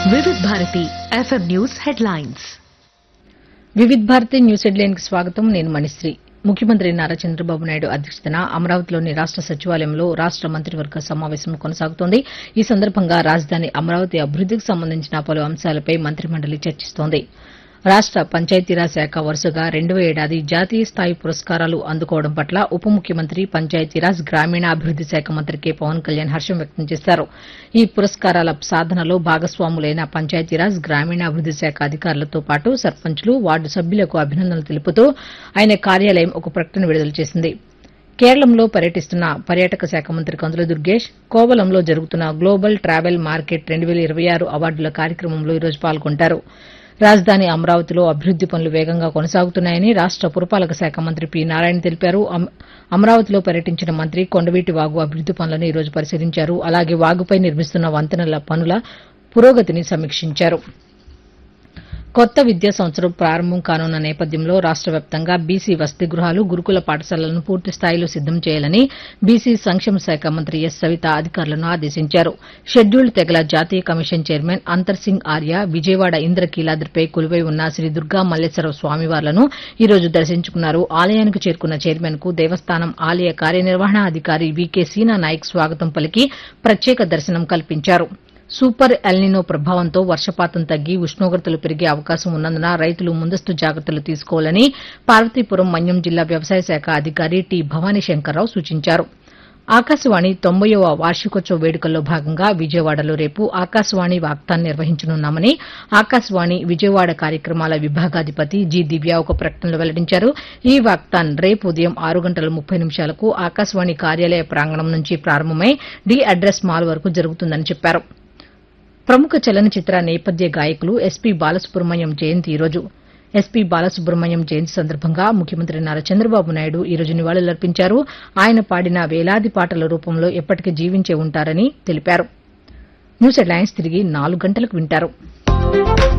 Vividh Bharati FM news headlines. Vividh Bharati news headline కి స్వాగతం. నేను మణిశ్రీ. ముఖ్యమంత్రి నారా చంద్రబాబు నాయుడు అధ్యక్షతన అమరావతిలోని రాష్ట సచివాలయంలో రాష్ట మంత్రివర్గ సమావేశం కొనసాగుతోంది. ఈ సందర్భంగా రాజధాని అమరావతి అభివృద్దికి సంబంధించిన పలు అంశాలపై మంత్రిమండలి చర్చిస్తోంది. రాష్ట పంచాయతీరాజ్ శాఖ వరుసగా రెండవ ఏడాది జాతీయ స్థాయి పురస్కారాలు అందుకోవడం పట్ల ఉప ముఖ్యమంత్రి పంచాయతీరాజ్ గ్రామీణాభివృద్ది శాఖ మంత్రి కె పవన్ కళ్యాణ్ హర్షం వ్యక్తం చేశారు. ఈ పురస్కారాల సాధనలో భాగస్వాములైన పంచాయతీరాజ్ గ్రామీణాభివృద్ది శాఖ అధికారులతో పాటు సర్పంచ్లు, వార్డు సభ్యులకు అభినందనలు తెలుపుతూ ఆయన కార్యాలయం ఒక ప్రకటన విడుదల చేసింది. కేరళంలో పర్యటిస్తున్న పర్యాటక శాఖ మంత్రి కందుల దుర్గేష్ కోవలంలో జరుగుతున్న గ్లోబల్ ట్రావెల్ మార్కెట్ 2026 అవార్డుల కార్యక్రమంలో ఈరోజు పాల్గొంటారు. రాజధాని అమరావతిలో అభివృద్ది పనులు వేగంగా కొనసాగుతున్నాయని రాష్ట పురపాలక శాఖ మంత్రి పి నారాయణ తెలిపారు. అమరావతిలో పర్యటించిన మంత్రి కొండవీటి వాగు అభివృద్ది పనులను ఈరోజు పరిశీలించారు. అలాగే వాగుపై నిర్మిస్తున్న వంతెనల పనుల పురోగతిని సమీక్షించారు. కొత్త విద్యా సంవత్సరం ప్రారంభం కానున్న నేపథ్యంలో రాష్ట వ్యాప్తంగా బీసీ వసతి గృహాలు, గురుకుల పాఠశాలలను పూర్తి స్థాయిలో సిద్దం చేయాలని బీసీ సంక్షేమ శాఖ మంత్రి ఎస్ సవిత అధికారులను ఆదేశించారు. షెడ్యూల్డ్ తెగల జాతీయ కమిషన్ చైర్మన్ అంతర్ సింగ్ ఆర్య విజయవాడ ఇంద్రకీలాద్రిపై కొలువై ఉన్న శ్రీ దుర్గా మల్లేశ్వర స్వామివార్లను ఈ రోజు దర్శించుకున్నారు. ఆలయానికి చేరుకున్న చైర్మన్ కు దేవస్థానం ఆలయ కార్యనిర్వహణాధికారి వికే సీనా నాయక్ స్వాగతం పలికి ప్రత్యేక దర్శనం కల్పించారు. సూపర్ ఎల్నినో ప్రభావంతో వర్షపాతం తగ్గి ఉష్ణోగ్రతలు పెరిగే అవకాశం ఉన్నందున రైతులు ముందస్తు జాగ్రత్తలు తీసుకోవాలని పార్వతీపురం మన్యం జిల్లా వ్యవసాయ శాఖ అధికారి టి భవానీ శంకర్రావు సూచించారు. ఆకాశవాణి 90వ వార్షికోత్సవ వేడుకల్లో భాగంగా విజయవాడలో రేపు ఆకాశవాణి వాక్థాన్ నిర్వహించనున్నామని ఆకాశవాణి విజయవాడ కార్యక్రమాల విభాగాధిపతి జి దివ్య ఒక ప్రకటనలో వెల్లడించారు. ఈ వాక్థాన్ రేపు ఉదయం 6:30 ఆకాశవాణి కార్యాలయ ప్రాంగణం నుంచి ప్రారంభమై డి అడ్రస్ మాల్ వరకు జరుగుతుందని చెప్పారు. ప్రముఖ చలనచిత్ర నేపథ్య గాయకులు ఎస్పీ బాలసుబ్రహ్మణ్యం జయంతి ఈరోజు. ఎస్పీ బాలసుబ్రహ్మణ్యం జయంతి సందర్భంగా ముఖ్యమంత్రి నారా చంద్రబాబు నాయుడు ఈరోజు నివాళులర్పించారు. ఆయన పాడిన వేలాది పాటల రూపంలో ఎప్పటికీ జీవించే ఉంటారని తెలిపారు. న్యూస్ హెడ్లైన్స్ తిరిగి 4 గంటలకు వింటారు.